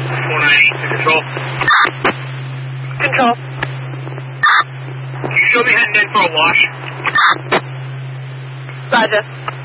490 to control. Control. Can you show me heading in for a wash? Roger.